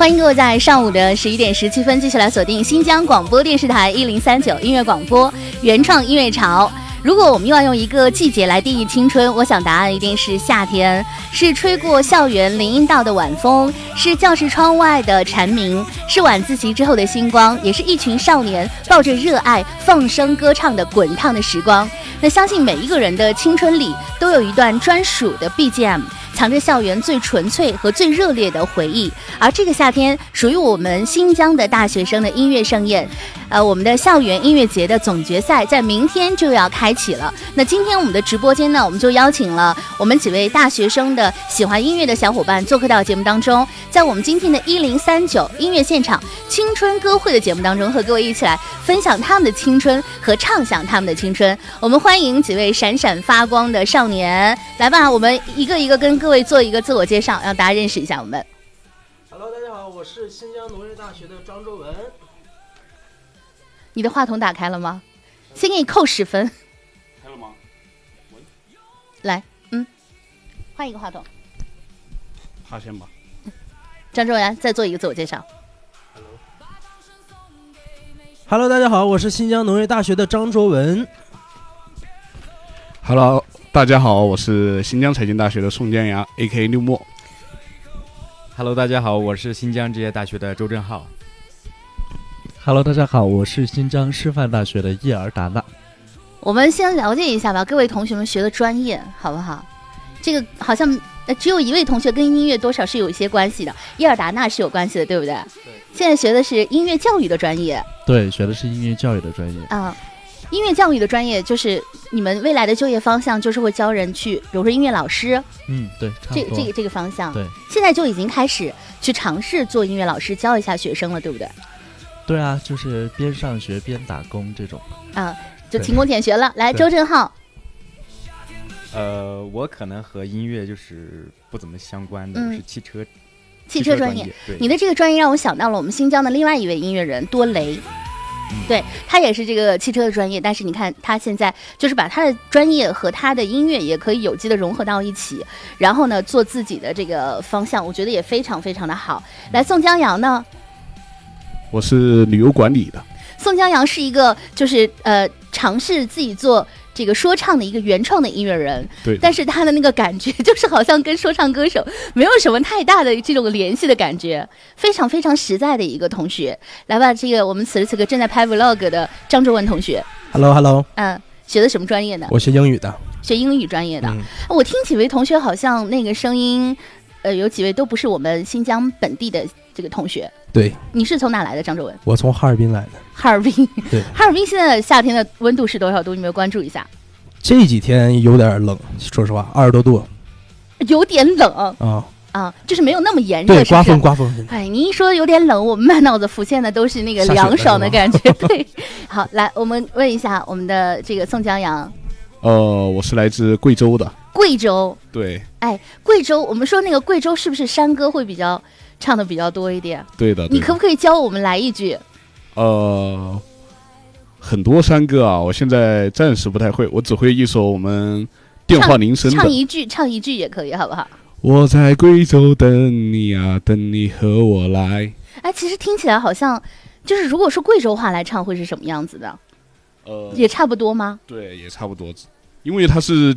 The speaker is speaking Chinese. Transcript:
欢迎各位在上午的11点17分继续来锁定新疆广播电视台1039音乐广播原创音乐潮。如果我们又要用一个季节来定义青春，我想答案一定是夏天，是吹过校园林荫道的晚风，是教室窗外的蝉鸣，是晚自习之后的星光，也是一群少年抱着热爱放声歌唱的滚烫的时光。那相信每一个人的青春里都有一段专属的 BGM， 藏着校园最纯粹和最热烈的回忆。而这个夏天属于我们新疆的大学生的音乐盛宴，我们的校园音乐节的总决赛在明天就要开启了。那今天我们的直播间呢，我们就邀请了我们几位大学生的喜欢音乐的小伙伴做客到节目当中，在我们今天的1039音乐现场青春歌会的节目当中，和各位一起来分享他们的青春和畅想他们的青春。我们欢迎几位闪闪发光的少年，来吧，我们一个一个跟各位做一个自我介绍，让大家认识一下我们。 Hello， 大家好，我是新疆农业大学的张周文。 你的话筒打开了吗？先给你扣10分。 开了吗？ 来，换一个话筒。 他先吧。 张周元，再做一个自我介绍。 Hello， 大家好，我是新疆农业大学的张周文。 Hello， 大家好，我是新疆财经大学的宋江阳 ，A.K.A 六墨。 Hello， 大家好，我是新疆职业大学的周振浩。 Hello， 大家好，我是新疆师范大学的叶尔达纳。 我们先了解一下吧，各位同学们学的专业好不好？这个好像只有一位同学跟音乐多少是有一些关系的，叶尔达纳是有关系的，对不对？ 对。 现在学的是音乐教育的专业。 对，学的是音乐教育的专业。 音乐教育的专业就是你们未来的就业方向，就是会教人去，比如说音乐老师。 对，差不多。 这个方向。 对。 现在就已经开始去尝试做音乐老师，教一下学生了，对不对？ 对啊，就是边上学边打工这种。 就勤工俭学了。来，周振浩。 我可能和音乐就是不怎么相关的，我是汽车专业。你的这个专业让我想到了我们新疆的另外一位音乐人多雷。对，他也是这个汽车的专业，但是你看他现在就是把他的专业和他的音乐也可以有机的融合到一起，然后呢做自己的这个方向，我觉得也非常非常的好。来，宋江阳呢？ 我是旅游管理的。 宋江阳是一个就是尝试自己做这个说唱的一个原创的音乐人， 对， 但是他的那个感觉就是好像跟说唱歌手没有什么太大的这种联系的感觉，非常非常实在的一个同学。来吧，这个我们此时此刻正在拍 vlog 的张周文同学。 Hello， 学的什么专业呢？ 我学英语的。 学英语专业的。我听几位同学好像那个声音，有几位都不是我们新疆本地的这个同学。 对， 你是从哪来的，张周文？ 我从哈尔滨来的。 哈尔滨。 对， 哈尔滨现在夏天的温度是多少度？你有没有关注一下？ 这几天有点冷，说实话，20多度。 有点冷就是没有那么炎热。 对，刮风。 哎，你一说有点冷，我们满脑子浮现的都是那个凉爽的感觉。对，好，来，我们问一下我们的这个宋江阳。 我是来自贵州的。 贵州。对。哎，贵州，我们说那个贵州是不是山歌会唱的比较多一点？ 对的。 你可不可以教我们来一句？ 很多山歌啊，我现在暂时不太会，我只会一首我们电话铃声的。 唱一句也可以，好不好？ 我在贵州等你啊，等你和我来。 哎，其实听起来好像就是如果说贵州话来唱会是什么样子的？也差不多吗？ 对，也差不多，因为它是